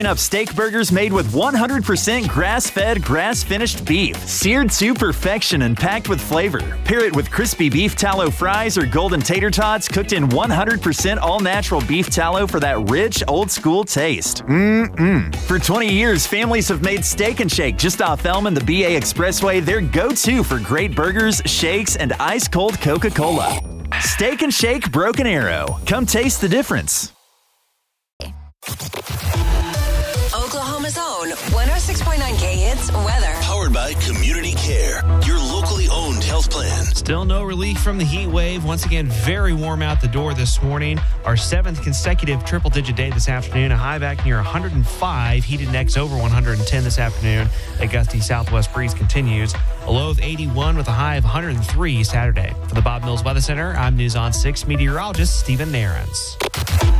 Up steak burgers made with 100% grass-fed, grass-finished beef, seared to perfection and packed with flavor. Pair it with crispy beef tallow fries or golden tater tots cooked in 100% all-natural beef tallow for that rich, old-school taste. For 20 years, families have made Steak and Shake just off Elm and the BA Expressway their go-to for great burgers, shakes, and ice-cold Coca-Cola. Steak and Shake Broken Arrow. Come taste the difference. Oklahoma's own 106.9 K Hits weather. Powered by Community Care, your locally owned health plan. Still no relief from the heat wave. Once again, very warm out the door this morning. Our 7th consecutive triple-digit day this afternoon. A high back near 105. Heat index over 110 this afternoon. A gusty southwest breeze continues. A low of 81 with a high of 103 Saturday. For the Bob Mills Weather Center, I'm News on 6 meteorologist Stephen Nairns.